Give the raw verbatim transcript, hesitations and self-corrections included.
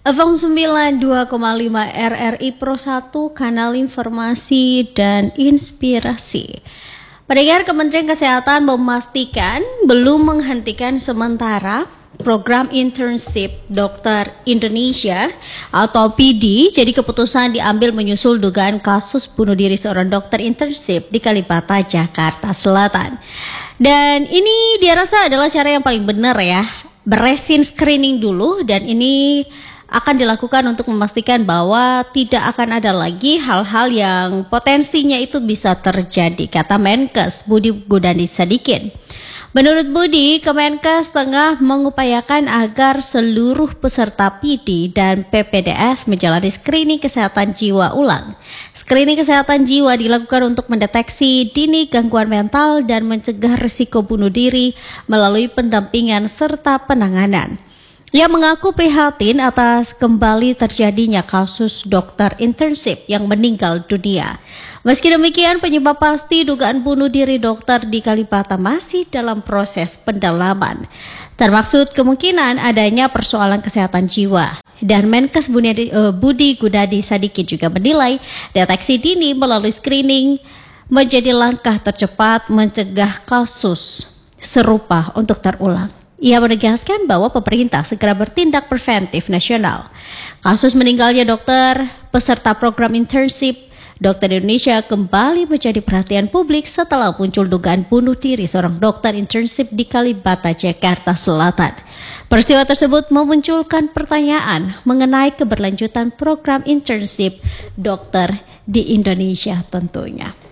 F M sembilan puluh dua koma lima R R I Pro satu, kanal informasi dan inspirasi. Pendengar, Kementerian Kesehatan memastikan belum menghentikan sementara program internship Dokter Indonesia atau P D. Jadi keputusan diambil menyusul dugaan kasus bunuh diri seorang dokter internship di Kalibata, Jakarta Selatan. Dan ini dia rasa adalah cara yang paling benar ya. Beresin screening dulu, dan ini akan dilakukan untuk memastikan bahwa tidak akan ada lagi hal-hal yang potensinya itu bisa terjadi, kata Menkes Budi Gunadi Sadikin. Menurut Budi, Kemenkes tengah mengupayakan agar seluruh peserta P D dan P P D S menjalani screening kesehatan jiwa ulang. Screening kesehatan jiwa dilakukan untuk mendeteksi dini gangguan mental dan mencegah risiko bunuh diri melalui pendampingan serta penanganan. Ia mengaku prihatin atas kembali terjadinya kasus dokter internship yang meninggal dunia. Meski demikian, penyebab pasti dugaan bunuh diri dokter di Kalibata masih dalam proses pendalaman. Termaksud kemungkinan adanya persoalan kesehatan jiwa. Dan Menkes Budi Gunadi Sadikin juga menilai deteksi dini melalui screening menjadi langkah tercepat mencegah kasus serupa untuk terulang. Ia menegaskan bahwa pemerintah segera bertindak preventif nasional. Kasus meninggalnya dokter peserta program internship Dokter Indonesia kembali menjadi perhatian publik setelah muncul dugaan bunuh diri seorang dokter internship di Kalibata, Jakarta Selatan. Peristiwa tersebut memunculkan pertanyaan mengenai keberlanjutan program internship dokter di Indonesia tentunya.